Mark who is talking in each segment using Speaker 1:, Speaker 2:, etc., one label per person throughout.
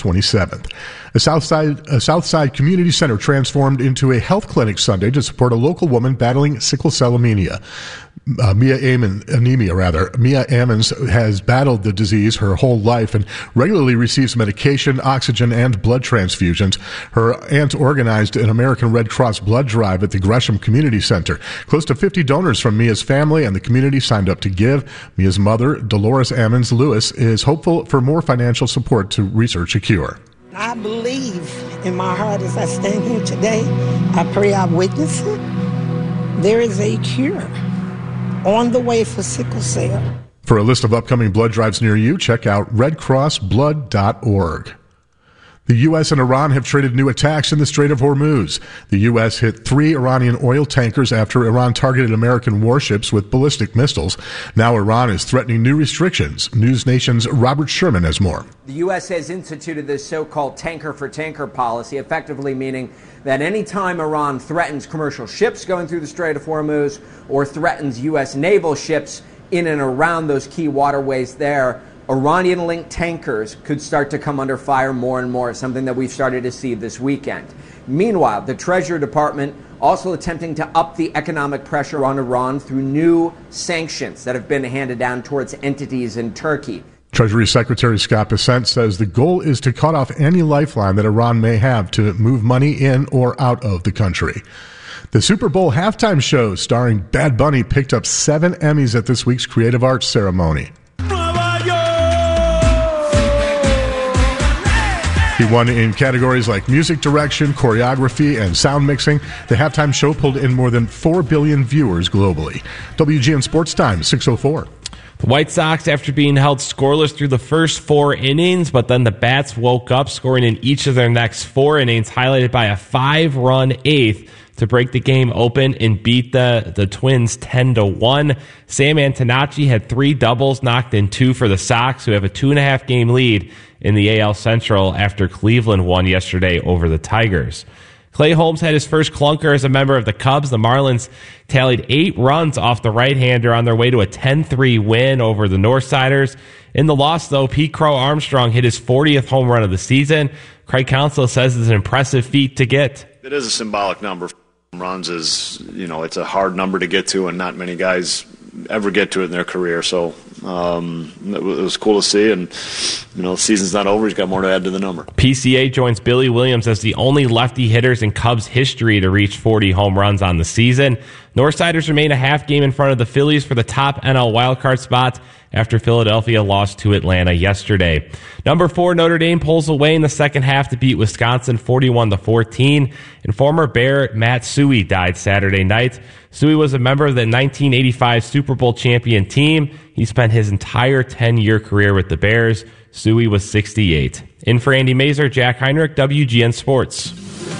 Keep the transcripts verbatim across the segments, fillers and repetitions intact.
Speaker 1: twenty-seventh. A Southside, a Southside Community Center transformed into a health clinic Sunday to support a local woman battling sickle cell anemia. Uh, Mia Amon, anemia, rather. Mia Ammons has battled the disease her whole life and regularly receives medication, oxygen, and blood transfusions. Her aunt organized an American Red Cross blood drive at the Gresham Community Center. Close to fifty donors from Mia's family and the community signed up to give. Mia's mother, Dolores Ammons Lewis, is hopeful for more financial support to research a cure.
Speaker 2: I believe in my heart as I stand here today. I pray I witness it. There is a cure on the way for sickle cell.
Speaker 1: For a list of upcoming blood drives near you, check out red cross blood dot org. The U S and Iran have traded new attacks in the Strait of Hormuz. The U S hit three Iranian oil tankers after Iran targeted American warships with ballistic missiles. Now Iran is threatening new restrictions. News Nation's Robert Sherman has more.
Speaker 3: The U S has instituted this so-called tanker-for-tanker policy, effectively meaning that any time Iran threatens commercial ships going through the Strait of Hormuz or threatens U S naval ships in and around those key waterways there, Iranian-linked tankers could start to come under fire more and more, something that we've started to see this weekend. Meanwhile, the Treasury Department also attempting to up the economic pressure on Iran through new sanctions that have been handed down towards entities in Turkey.
Speaker 1: Treasury Secretary Scott Bessent says the goal is to cut off any lifeline that Iran may have to move money in or out of the country. The Super Bowl halftime show starring Bad Bunny picked up seven Emmys at this week's Creative Arts ceremony. He won in categories like music direction, choreography, and sound mixing. The halftime show pulled in more than four billion viewers globally. W G N Sports Time, six oh four.
Speaker 4: The White Sox, after being held scoreless through the first four innings, but then the Bats woke up, scoring in each of their next four innings, highlighted by a five-run eighth to break the game open and beat the, the Twins ten to one. Sam Antonacci had three doubles, knocked in two for the Sox, who have a two-and-a-half game lead in the A L Central after Cleveland won yesterday over the Tigers. Clay Holmes had his first clunker as a member of the Cubs. The Marlins tallied eight runs off the right-hander on their way to a ten three win over the Northsiders. In the loss, though, Pete Crow Armstrong hit his fortieth home run of the season. Craig Counsell says it's an impressive feat to get.
Speaker 5: It is a symbolic number. Runs is, you know, it's a hard number to get to, and not many guys ever get to it in their career. So um, it was cool to see, and you know, the season's not over. He's got more to add to the number.
Speaker 4: P C A joins Billy Williams as the only lefty hitters in Cubs history to reach forty home runs on the season. Northsiders remain a half game in front of the Phillies for the top N L wildcard spot after Philadelphia lost to Atlanta yesterday. Number four, Notre Dame pulls away in the second half to beat Wisconsin forty-one to fourteen. And former Bear Matt Suhey died Saturday night. Suhey was a member of the nineteen eighty-five Super Bowl champion team. He spent his entire ten-year career with the Bears. Suhey was sixty-eight. In for Andy Mazer, Jack Heinrich, W G N Sports.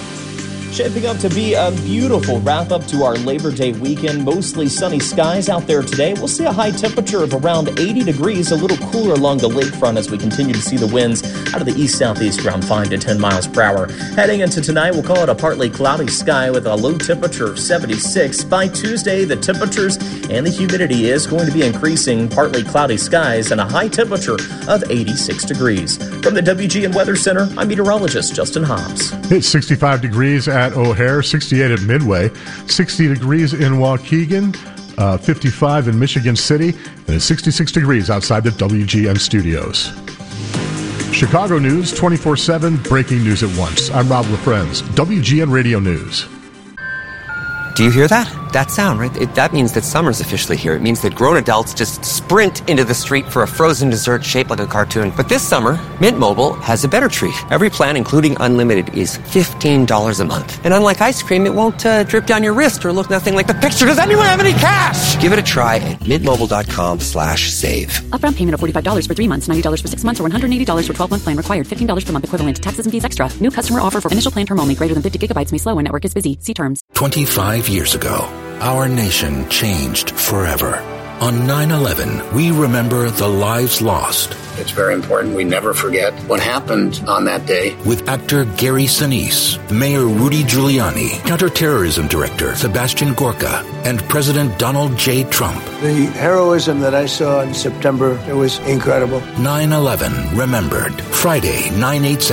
Speaker 6: Shaping up to be a beautiful wrap-up to our Labor Day weekend. Mostly sunny skies out there today. We'll see a high temperature of around eighty degrees, a little cooler along the lakefront as we continue to see the winds out of the east-southeast around five to ten miles per hour. Heading into tonight, we'll call it a partly cloudy sky with a low temperature of seventy-six. By Tuesday, the temperatures and the humidity is going to be increasing. Partly cloudy skies and a high temperature of eighty-six degrees. From the W G N Weather Center, I'm meteorologist Justin Hobbs.
Speaker 1: It's sixty-five degrees at O'Hare, sixty-eight at Midway, sixty degrees in Waukegan, uh, fifty-five in Michigan City, and it's sixty-six degrees outside the W G N studios. Chicago News, twenty-four seven, breaking news at once. I'm Rob LaFrenz, W G N Radio News.
Speaker 7: Do you hear that? That sound, right? It, that means that summer's officially here. It means that grown adults just sprint into the street for a frozen dessert shaped like a cartoon. But this summer, Mint Mobile has a better treat. Every plan, including unlimited, is fifteen dollars a month. And unlike ice cream, it won't uh, drip down your wrist or look nothing like the picture. Does anyone have any cash? Give it a try at mintmobile.com slash save.
Speaker 8: Upfront payment of forty-five dollars for three months, ninety dollars for six months, or one hundred eighty dollars for twelve-month plan required. fifteen dollars per month equivalent. Taxes and fees extra. New customer offer for initial plan term only. Greater than fifty gigabytes may slow when network is busy. See terms.
Speaker 9: twenty-five years ago, our nation changed forever. On nine eleven, we remember the lives lost.
Speaker 10: It's very important we never forget what happened on that day.
Speaker 9: With actor Gary Sinise, Mayor Rudy Giuliani, Counterterrorism Director Sebastian Gorka, and President Donald J. Trump.
Speaker 11: The heroism that I saw in September, it was incredible.
Speaker 9: nine eleven Remembered. Friday, nine eight